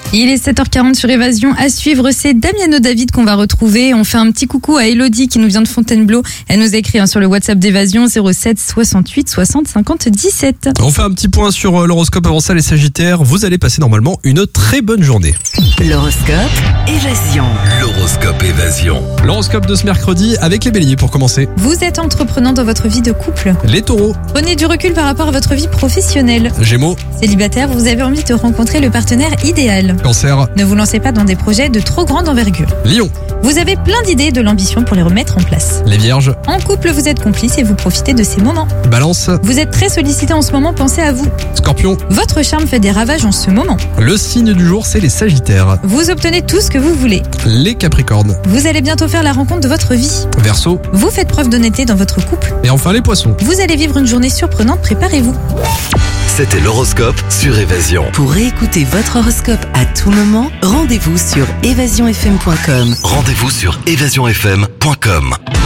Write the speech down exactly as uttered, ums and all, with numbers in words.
Il est sept heures quarante sur Évasion. À suivre, c'est Damiano David qu'on va retrouver. On fait un petit coucou à Elodie qui nous vient de Fontainebleau. Elle nous écrit hein, sur le WhatsApp d'Évasion zéro sept soixante-huit soixante cinquante dix-sept. On fait un petit point sur l'horoscope avant ça, les Sagittaires. Vous allez passer normalement une très bonne journée. L'horoscope Évasion. L'horoscope Évasion. L'horoscope de ce mercredi avec les Béliers pour commencer. Vous êtes entreprenant dans votre vie de couple. Les Taureaux. Prenez du recul par rapport à votre vie professionnelle. Gémeaux. Célibataire, vous avez envie de rencontrer le partenaire idéal. Cancer. Ne vous lancez pas dans des projets de trop grande envergure. Lion. Vous avez plein d'idées et de l'ambition pour les remettre en place. Les Vierges. En couple, vous êtes complice et vous profitez de ces moments. Balance. Vous êtes très sollicité en ce moment, pensez à vous. Scorpion. Votre charme fait des ravages en ce moment. Le signe du jour, c'est les Sagittaires. Vous obtenez tout ce que vous voulez. Les Capricornes. Vous allez bientôt faire la rencontre de votre vie. Verseau. Vous faites preuve d'honnêteté dans votre couple. Et enfin les Poissons. Vous allez vivre une journée surprenante, préparez-vous. C'était l'horoscope sur Évasion. Pour écouter votre horoscope à tout moment, rendez-vous sur évasion f m point com. Rendez-vous sur évasion f m point com.